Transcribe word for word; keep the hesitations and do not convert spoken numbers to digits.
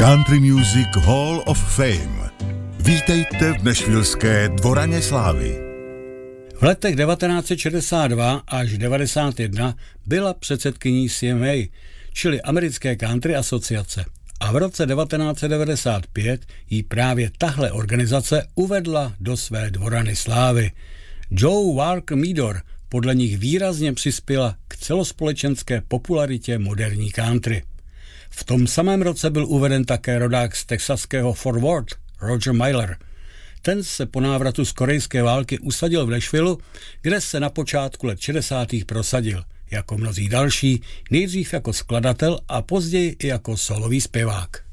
Country Music Hall of Fame. Vítejte v nashvilleské Dvoraně slávy. V letech devatenáct set šedesát dva až devadesát jedna byla předsedkyní C M A, čili Americké country asociace. A v roce devatenáct set devadesát pět jí právě tahle organizace uvedla do své Dvorany slávy. Joe Walker Meador podle nich výrazně přispěla k celospolečenské popularitě moderní country. V tom samém roce byl uveden také rodák z texaského Fort Worth, Roger Miller. Ten se po návratu z korejské války usadil v Nashvilleu, kde se na počátku let šedesátých prosadil, jako mnozí další, nejdřív jako skladatel a později i jako solový zpěvák.